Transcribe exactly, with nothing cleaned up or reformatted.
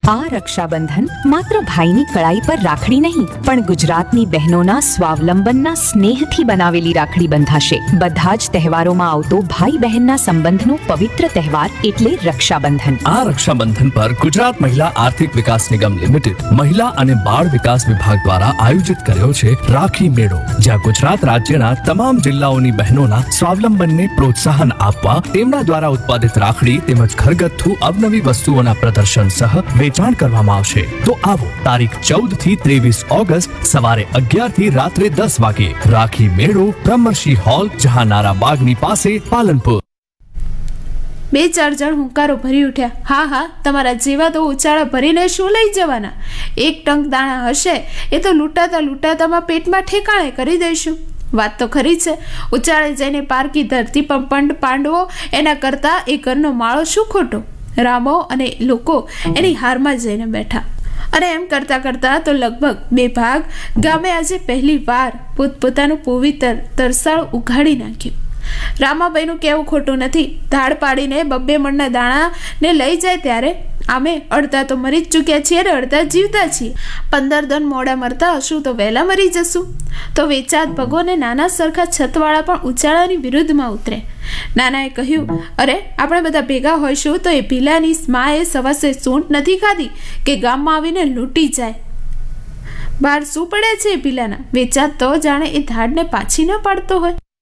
આ રક્ષાબંધન માત્ર ભાઈની કળાઈ પર રાખડી નહીં પણ ગુજરાતની બહેનોના સ્વાવલંબનના સ્નેહથી બનાવેલી રાખડી બંધાશે। બધા જ તહેવારોમાં આવતો ભાઈ બહેનના સંબંધનો પવિત્ર તહેવાર એટલે રક્ષાબંધન। આ રક્ષાબંધન પર ગુજરાત મહિલા આર્થિક વિકાસ નિગમ લિમિટેડ મહિલા અને બાળ વિકાસ વિભાગ દ્વારા આયોજિત કર્યો છે રાખી મેળો, જ્યાં ગુજરાત રાજ્યના તમામ જિલ્લાઓની બહેનોના સ્વાવલંબનને પ્રોત્સાહન આપવા તેમના દ્વારા ઉત્પાદિત રાખડી તેમજ ઘરગથ્થુ અવનવી વસ્તુઓના પ્રદર્શન સહ વેચાણ કરવામાં આવશે। તો આવો તારીખ ચૌદ થી ત્રેવીસ ઓગસ્ટ સવારે અગિયાર થી રાત્રે દસ વાગે રાખી મેળો, બ્રહ્મર્ષિ હોલ, જહાનારા બાગની પાસે, પાલનપુર। બે ચાર જણ હુંકારો ભરી ઉઠ્યા, હા હા, તમારા જેવા તો ઉચાળા ભરીને શું લઈ જવાના? એક ટંક દાણા હશે એ તો લૂંટાતા લૂંટાતામાં પેટમાં ઠેકાણે કરી દઈશું। વાત તો ખરી છે, ઉચાળે જઈને પારકી ધરતી પર પંડ પાંડવો, એના કરતા એ ઘરનો માળો શું ખોટો? રામો અને લોકો એની હારમાં જઈને બેઠા અને એમ કરતા કરતા તો લગભગ બે ભાગ ગામે આજે પહેલી વાર પોતપોતાનું પવિત્ર તરસાળ ઉઘાડી નાખ્યું। રામાબાઈનું કહેવું ખોટું નથી, ધાડ પાડીને બબ્બે મણના દાણા ને લઈ જાય ત્યારે આમે અડધા તો મરી જ ચૂક્યા છીએ અને અડધા જીવતા છીએ। પંદર દન મોડા મરતા હશું તો વહેલા મરી જશું। તો વેચાત ભગોને નાના સરખા છતવાળા પણ ઉચાળાની વિરુદ્ધમાં ઉતરે। નાનાએ કહ્યું, અરે આપણે બધા ભેગા હોઈશું તો એ ભીલાની માએ સવાસે સૂંઠ નથી ખાધી કે ગામમાં આવીને લૂંટી જાય? બહાર શું પડે છે એ ભીલાના? વેચાત તો જાણે એ ધાડને પાછી ન પાડતો હોય।